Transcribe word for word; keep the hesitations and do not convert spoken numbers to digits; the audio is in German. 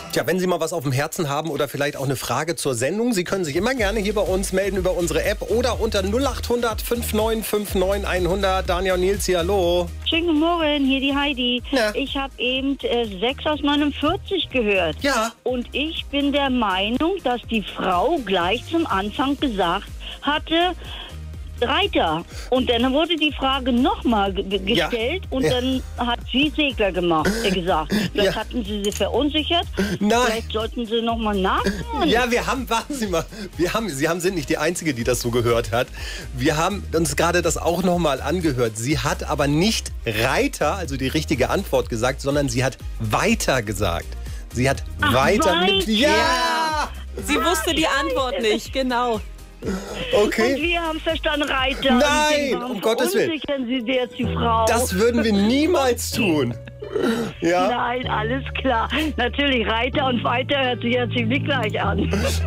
Tja, wenn Sie mal was auf dem Herzen haben oder vielleicht auch eine Frage zur Sendung, Sie können sich immer gerne hier bei uns melden über unsere App oder unter null acht hundert fünf neun fünf neun hundert. Daniel und Nils hier, hallo. Schönen guten Morgen, hier die Heidi. Ja. Ich habe eben äh, sechs aus neunundvierzig gehört. Ja. Und ich bin der Meinung, dass die Frau gleich zum Anfang gesagt hatte, Reiter. Und dann wurde die Frage nochmal ge gestellt Ja. und Ja. dann hat sie Segler gemacht, äh, gesagt. Vielleicht Ja. hatten sie sie verunsichert. Nein. Vielleicht sollten sie nochmal nachhören. Ja, wir haben, warten Sie mal, wir haben, Sie haben, sind nicht die Einzige, die das so gehört hat. Wir haben uns gerade das auch nochmal angehört. Sie hat aber nicht Reiter, also die richtige Antwort gesagt, sondern sie hat weiter gesagt. Sie hat Ach, weiter mit... weiter. Ja! Sie wusste die Antwort nicht, genau. Okay. Und wir haben verstanden, Reiter. Nein, Und ich denke, warum um Gottes Willen. verunsichern Sie jetzt die Frau? Das würden wir niemals tun. Ja? Nein, alles klar. Natürlich, Reiter und weiter hört sich ja ziemlich gleich an.